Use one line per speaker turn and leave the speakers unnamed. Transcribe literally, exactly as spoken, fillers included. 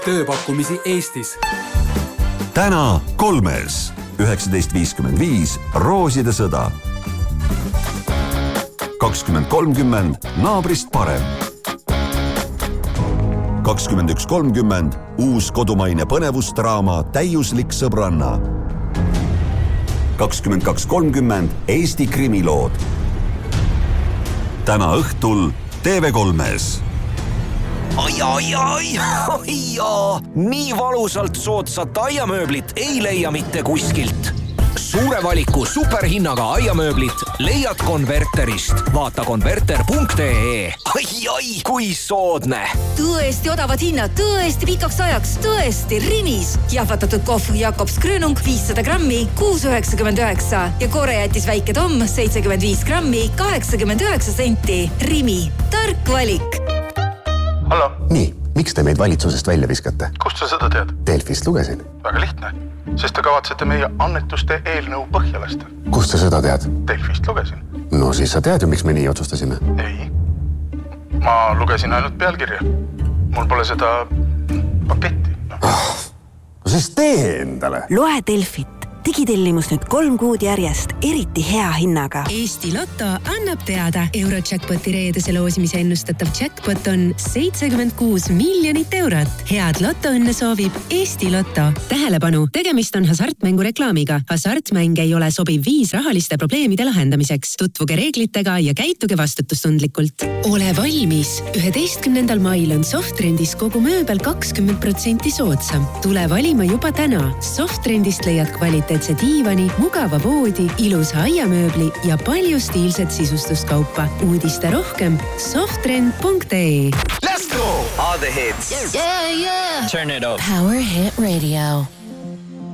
tööpakkumisi Eestis.
Täna kolmes üheksateist viiskümmend viis Rooside sõda. kakskümmend kolmkümmend Naabrist parem. kakskümmend üks kolmkümmend uus kodumaine põnevusdraama Täiuslik sõbranna. kakskümmend kaks kolmkümmend Eesti krimilood. Täna õhtul T V kolmes.
Ai, ai, ai, ai, nii valusalt soodsat aiamööblit ei leia mitte kuskilt. Suure valiku superhinnaga aiamööblit leiad Konverterist. Vaata konverter punkt ee. Ai, ai, kui soodne.
Tõesti odavad hinnad, tõesti pikaks ajaks, tõesti Rimis. Jahvatatud kohv Jakobs Grönung viissada grammi, kuus üheksakümmend üheksa ja korejätis väike tomm seitsekümmend viis grammi, kaheksakümmend üheksa senti. Rimi, tark valik.
Hallo.
Nii, miks te meid valitsusest välja viskate?
Kust sa seda tead?
Delfist lugesin.
Väga lihtne, sest te kavatsete meie annetuste eelnõu põhja lasta.
Kust sa seda tead?
Delfist lugesin.
No siis sa tead ju, miks me nii otsustasime.
Ei, ma lugesin ainult pealkirja. Mul pole seda paketti. No,
oh, no siis tee endale.
Loe Delfit. Digitellimus nüüd kolm kuud järjest, eriti hea hinnaga.
Eesti Lotto annab teada. Eurojackpoti reedese loosimise ennustatav jackpot on seitsekümmend kuus miljonit eurot. Head Lotto õnne soovib Eesti Lotto. Tähelepanu, tegemist on hasartmängu reklaamiga. Hasartmäng ei ole sobiv viis rahaliste probleemide lahendamiseks. Tutvuge reeglitega ja käituge vastutustundlikult. Ole valmis. üheteistkümnendal mail on Softrendis kogu mööbel kakskümmend protsenti soodsam. Tule valima juba täna. Softrendist leiad kvaliteet see diivani, mugava voodi, ilusa aiamööbli ja palju stiilset sisustuskaupa. Uudiste rohkem softrend punkt ee.
Let's go! All the hits.
Yeah, yeah.
Turn it up.
Power Hit Radio.